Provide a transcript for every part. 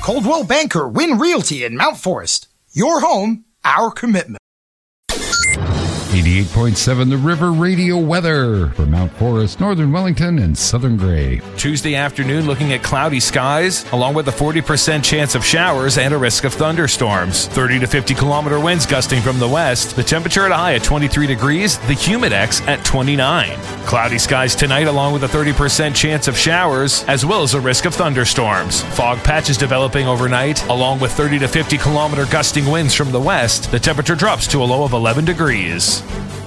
Coldwell Banker Wynn Realty in Mount Forest. Your home, our commitment. 88.7 The River Radio weather for Mount Forest, Northern Wellington, and Southern Gray. Tuesday afternoon looking at cloudy skies, along with a 40% chance of showers and a risk of thunderstorms. 30 to 50 kilometer winds gusting from the west. The temperature at a high at 23 degrees, the humidex at 29. Cloudy skies tonight, along with a 30% chance of showers, as well as a risk of thunderstorms. Fog patches developing overnight, along with 30 to 50 kilometer gusting winds from the west. The temperature drops to a low of 11 degrees.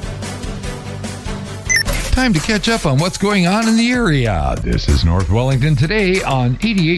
Time to catch up on what's going on in the area. This is North Wellington today on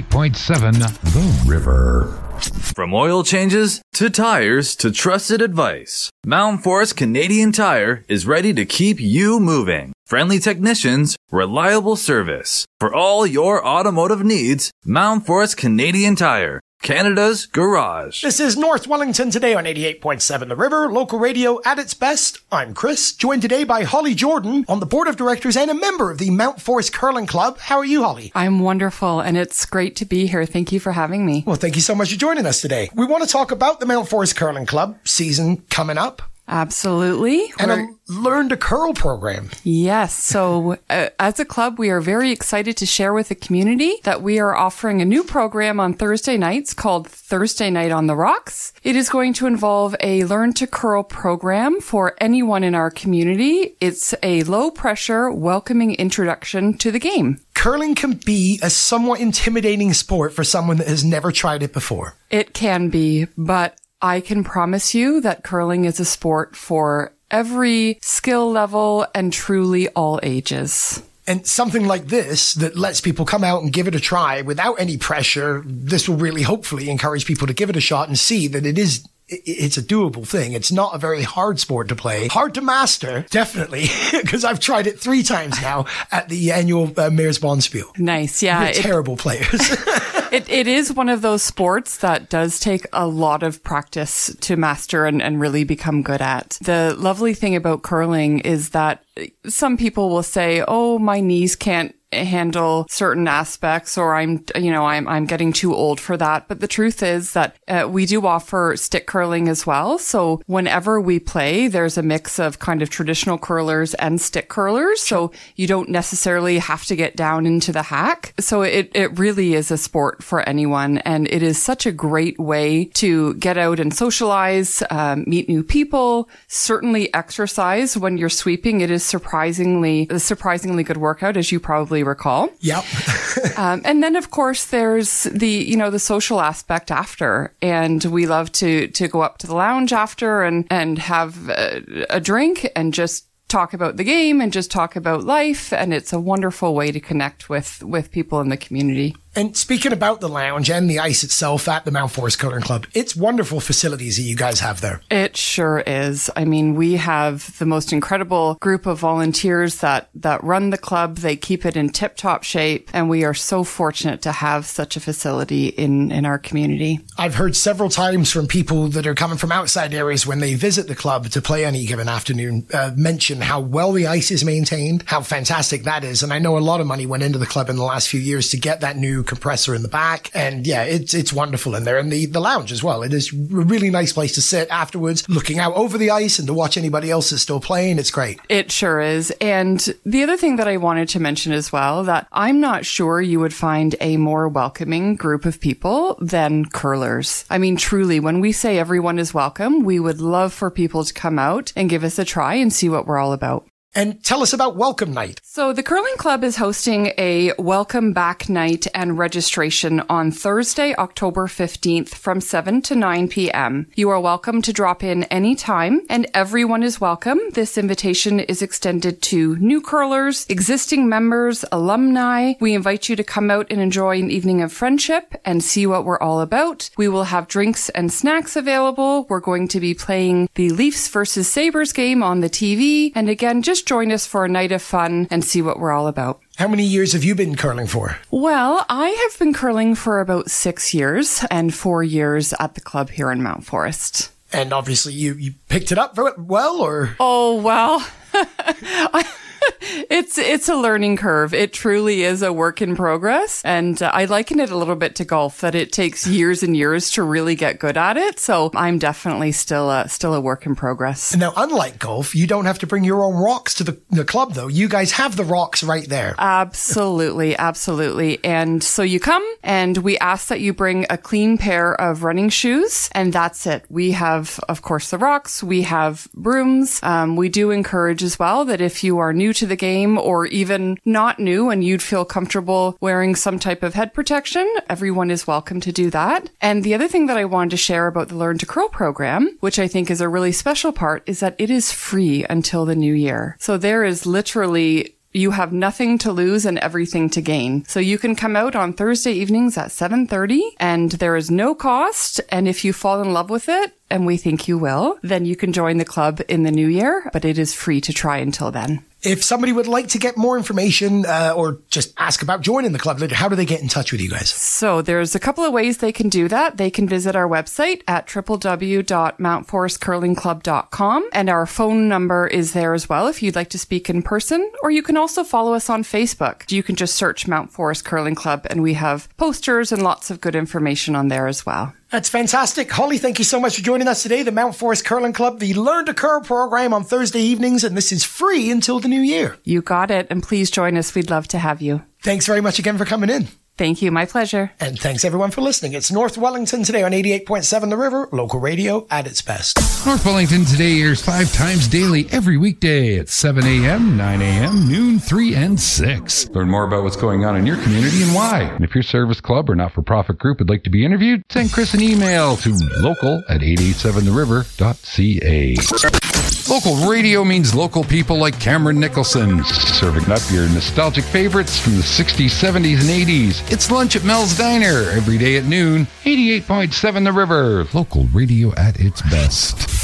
88.7 The River. From oil changes to tires to trusted advice, Mount Forest Canadian Tire is ready to keep you moving. Friendly technicians, reliable service. For all your automotive needs, Mount Forest Canadian Tire, Canada's garage. This is North Wellington today on 88.7 The River, local radio at its best. I'm Chris, joined today by Holly Jordan on the board of directors and a member of the Mount Forest Curling Club. How are you, Holly? I'm wonderful, and it's great to be here. Thank you for having me. Well, thank you so much for joining us today. We want to talk about the Mount Forest Curling Club season coming up. Absolutely. And a Learn to Curl program. Yes. So as a club, we are very excited to share with the community that we are offering a new program on Thursday nights called Thursday Night on the Rocks. It is going to involve a Learn to Curl program for anyone in our community. It's a low pressure, welcoming introduction to the game. Curling can be a somewhat intimidating sport for someone that has never tried it before. It can be, but I can promise you that curling is a sport for every skill level and truly all ages. And something like this that lets people come out and give it a try without any pressure, this will really hopefully encourage people to give it a shot and see that it's a doable thing. It's not a very hard sport to play. Hard to master, definitely, because I've tried it 3 times now at the annual Mayor's Bonspiel. Nice, yeah. We're terrible players. It is one of those sports that does take a lot of practice to master and really become good at. The lovely thing about curling is that some people will say, oh, my knees can't handle certain aspects, or I'm getting too old for that. But the truth is that we do offer stick curling as well. So whenever we play, there's a mix of kind of traditional curlers and stick curlers. So you don't necessarily have to get down into the hack. So it really is a sport for anyone. And it is such a great way to get out and socialize, meet new people, certainly exercise when you're sweeping. It is a surprisingly good workout, as you probably recall. Yep. And then, of course, there's the social aspect after. And we love to go up to the lounge after and have a drink and just talk about the game and just talk about life. And it's a wonderful way to connect with people in the community. And speaking about the lounge and the ice itself at the Mount Forest Curling Club, it's wonderful facilities that you guys have there. It sure is. I mean, we have the most incredible group of volunteers that run the club. They keep it in tip-top shape, and we are so fortunate to have such a facility in our community. I've heard several times from people that are coming from outside areas when they visit the club to play any given afternoon, mention how well the ice is maintained, how fantastic that is. And I know a lot of money went into the club in the last few years to get that new compressor in the back, and yeah, it's wonderful in there. And the lounge as well, it is a really nice place to sit afterwards, looking out over the ice and to watch anybody else that's still playing. It's great. It sure is. And the other thing that I wanted to mention as well, that I'm not sure you would find a more welcoming group of people than curlers. I mean, truly, when we say everyone is welcome, we would love for people to come out and give us a try and see what we're all about. And tell us about Welcome Night. So the Curling Club is hosting a Welcome Back Night and registration on Thursday, October 15th from 7 to 9 p.m. You are welcome to drop in anytime, and everyone is welcome. This invitation is extended to new curlers, existing members, alumni. We invite you to come out and enjoy an evening of friendship and see what we're all about. We will have drinks and snacks available. We're going to be playing the Leafs versus Sabres game on the TV. And again, just join us for a night of fun and see what we're all about. How many years have you been curling for? Well, I have been curling for about 6 years and 4 years at the club here in Mount Forest. And obviously you picked it up very well, or? Oh, well, It's a learning curve. It truly is a work in progress. And I liken it a little bit to golf, that it takes years and years to really get good at it. So I'm definitely still a work in progress. Now, unlike golf, you don't have to bring your own rocks to the club, though. You guys have the rocks right there. Absolutely. Absolutely. And so you come and we ask that you bring a clean pair of running shoes, and that's it. We have, of course, the rocks. We have brooms. We do encourage as well that if you are new to the game or even not new and you'd feel comfortable wearing some type of head protection, everyone is welcome to do that. And the other thing that I wanted to share about the Learn to Curl program, which I think is a really special part, is that it is free until the new year. So there is literally... You have nothing to lose and everything to gain. So you can come out on Thursday evenings at 7:30 and there is no cost. And if you fall in love with it, and we think you will, then you can join the club in the new year, but it is free to try until then. If somebody would like to get more information or just ask about joining the club, how do they get in touch with you guys? So there's a couple of ways they can do that. They can visit our website at www.mountforestcurlingclub.com, and our phone number is there as well if you'd like to speak in person, or you can also follow us on Facebook. You can just search Mount Forest Curling Club, and we have posters and lots of good information on there as well. That's fantastic. Holly, thank you so much for joining us today. The Mount Forest Curling Club, the Learn to Curl program on Thursday evenings, and this is free until the new year. You got it, and please join us. We'd love to have you. Thanks very much again for coming in. Thank you. My pleasure. And thanks everyone for listening. It's North Wellington today on 88.7 The River, local radio at its best. North Wellington Today airs 5 times daily every weekday at 7 a.m., 9 a.m., noon, 3, and 6. Learn more about what's going on in your community and why. And if your service club or not-for-profit group would like to be interviewed, send Chris an email to local@887theriver.ca. Local radio means local people like Cameron Nicholson, serving up your nostalgic favorites from the 60s, 70s, and 80s. It's lunch at Mel's Diner every day at noon. 88.7 The River, local radio at its best.